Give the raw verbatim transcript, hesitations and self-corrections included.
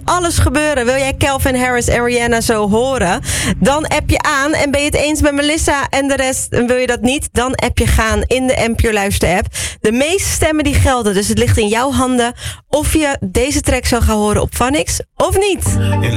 alles gebeuren. Wil jij Calvin Harris en Rihanna zo horen? Dan app je aan. En ben je het eens met Melissa en de rest en wil je dat niet? Dan app je gaan in de N P O Luister app. De meeste stemmen die gelden. Dus het ligt in jouw handen of je deze track zou gaan horen op Phonics of niet.